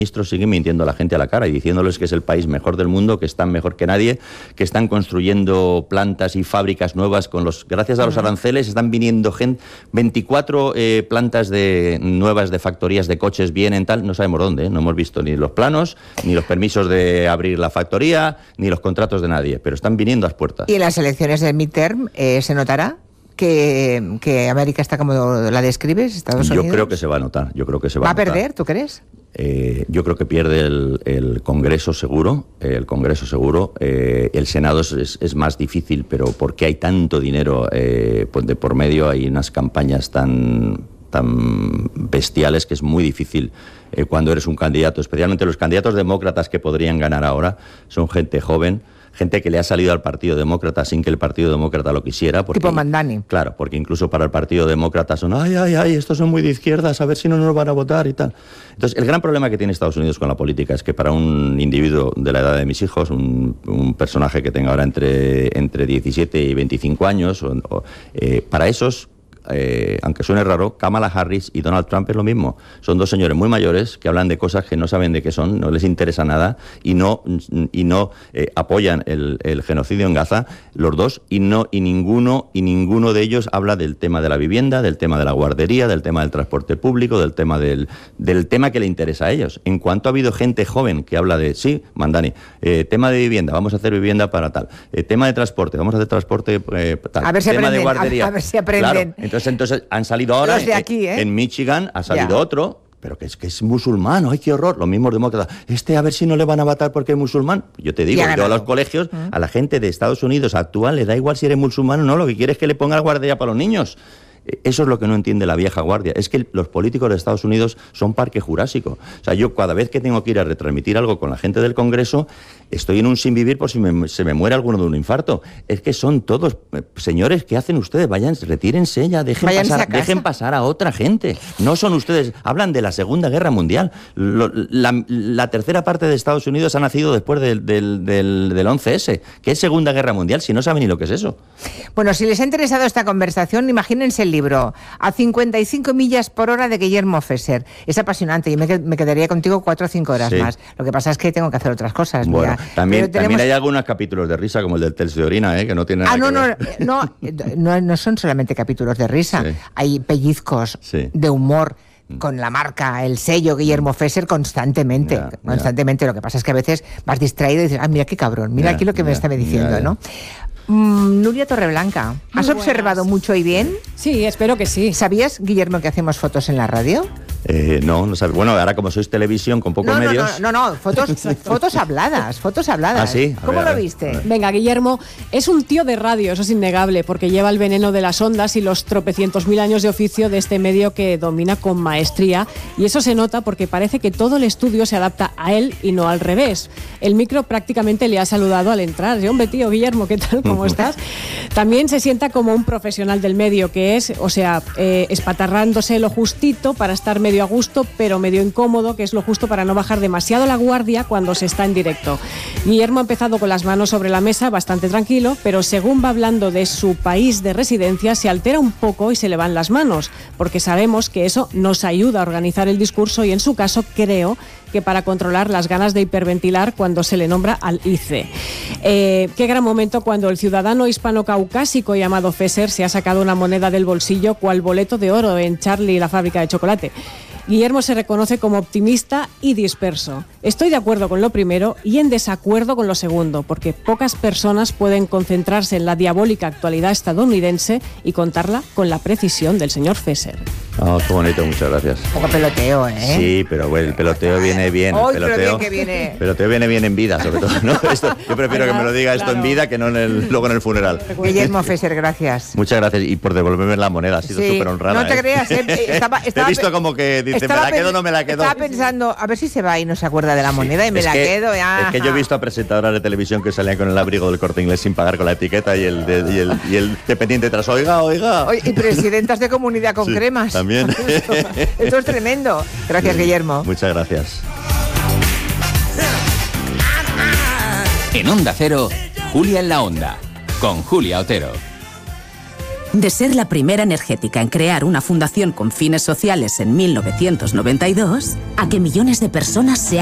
ministros siguen mintiendo a la gente a la cara y diciéndoles que es el país mejor del mundo, que están mejor que nadie, que están construyendo plantas y fábricas nuevas gracias a los aranceles, están viniendo 24 plantas nuevas de factorías de coches vienen tal, no sabemos dónde, no hemos visto ni los planos, ni los permisos de abrir la factoría, ni los contratos de nadie, pero están viniendo a las puertas. ¿Y en las elecciones del midterm se notará que América está como la describes, Estados Unidos? Yo creo que se va a notar, ¿Va a perder, tú crees? Yo creo que pierde el Congreso seguro, el Senado es más difícil, pero porque hay tanto dinero pues de por medio, hay unas campañas tan bestiales que es muy difícil cuando eres un candidato, especialmente los candidatos demócratas que podrían ganar ahora, son gente joven, gente que le ha salido al Partido Demócrata sin que el Partido Demócrata lo quisiera. Porque, tipo Mandani. Claro, porque incluso para el Partido Demócrata son, ay, estos son muy de izquierdas, a ver si no nos van a votar y tal. Entonces, el gran problema que tiene Estados Unidos con la política es que para un individuo de la edad de mis hijos, un personaje que tenga ahora entre 17 y 25 años, para esos... aunque suene raro, Kamala Harris y Donald Trump es lo mismo. Son dos señores muy mayores que hablan de cosas que no saben de qué son, no les interesa nada y no apoyan el genocidio en Gaza, los dos, y ninguno de ellos habla del tema de la vivienda, del tema de la guardería, del tema del transporte público, del tema tema que le interesa a ellos. En cuanto ha habido gente joven que habla de, sí, Mandani, tema de vivienda, vamos a hacer vivienda para tal, tema de transporte, vamos a hacer transporte tal, a ver si tema aprenden, de guardería. A ver si aprenden. Claro, entonces han salido ahora, los de aquí, en Michigan ha salido otro, pero que es musulmán, ¡ay, qué horror! Los mismos demócratas, a ver si no le van a matar porque es musulmán. Yo te digo, yo a los colegios, a la gente de Estados Unidos actual, le da igual si eres musulmán o no, lo que quiere es que le ponga guardería para los niños. Eso es lo que no entiende la vieja guardia. Es que los políticos de Estados Unidos son parque jurásico. O sea, yo cada vez que tengo que ir a retransmitir algo con la gente del Congreso, estoy en un sinvivir por si se me muere alguno de un infarto. Es que son todos, señores, ¿qué hacen ustedes? Vayan, retírense ya, dejen pasar a otra gente. No son ustedes, hablan de la Segunda Guerra Mundial. La tercera parte de Estados Unidos ha nacido después del 11S. ¿Qué es Segunda Guerra Mundial si no saben ni lo que es eso? Bueno, si les ha interesado esta conversación, imagínense el libro A 55 millas por hora de Guillermo Fesser. Es apasionante y me quedaría contigo 4 o 5 horas más. Lo que pasa es que tengo que hacer otras cosas. Bueno, también hay algunos capítulos de risa, como el del Telso de Orina, que no tiene nada que ver. No son solamente capítulos de risa. Sí. Hay pellizcos de humor con la marca, el sello Guillermo Fesser constantemente. Lo que pasa es que a veces vas distraído y dices, mira qué cabrón, mira aquí lo que me está diciendo, ¿no? Nuria Torreblanca, ¿has observado mucho y bien? Sí, espero que sí. ¿Sabías, Guillermo, que hacemos fotos en la radio? No sabía. Bueno, ahora como sois televisión con pocos medios... No, fotos habladas. ¿Ah, sí? ¿Cómo lo viste? Venga, Guillermo, es un tío de radio, eso es innegable, porque lleva el veneno de las ondas y los tropecientos mil años de oficio de este medio que domina con maestría, y eso se nota porque parece que todo el estudio se adapta a él y no al revés. El micro prácticamente le ha saludado al entrar. Hombre, tío, Guillermo, ¿qué tal? ¿Cómo estás? También se sienta como un profesional del medio, que es, espatarrándose lo justito para estar medio a gusto, pero medio incómodo, que es lo justo para no bajar demasiado la guardia cuando se está en directo. Guillermo ha empezado con las manos sobre la mesa, bastante tranquilo, pero según va hablando de su país de residencia, se altera un poco y se le van las manos, porque sabemos que eso nos ayuda a organizar el discurso y en su caso creo que para controlar las ganas de hiperventilar cuando se le nombra al ICE. Qué gran momento cuando el ciudadano hispano-caucásico llamado Fesser se ha sacado una moneda del bolsillo cual boleto de oro en Charlie y la fábrica de chocolate. Guillermo se reconoce como optimista y disperso. Estoy de acuerdo con lo primero y en desacuerdo con lo segundo, porque pocas personas pueden concentrarse en la diabólica actualidad estadounidense y contarla con la precisión del señor Fesser. Qué bonito, muchas gracias. Un poco peloteo, Sí, pero bueno, el peloteo viene bien. El peloteo viene bien en vida, sobre todo, ¿no? Yo prefiero que me lo diga esto en vida que no luego en el funeral. Guillermo Fesser, gracias. Muchas gracias y por devolverme la moneda, ha sido súper honrada. No te creas, Te he visto como que dice, ¿me la quedo o no me la quedo? Estaba pensando, a ver si se va y no se acuerda de la moneda y me la quedo. Es que yo he visto a presentadoras de televisión que salían con el abrigo del Corte Inglés sin pagar con la etiqueta y el dependiente detrás, oiga. Y presidentas de comunidad con cremas. También. Esto es tremendo. Gracias, Guillermo. Muchas gracias. En Onda Cero, Julia en la Onda, con Julia Otero. De ser la primera energética en crear una fundación con fines sociales en 1992, a que millones de personas se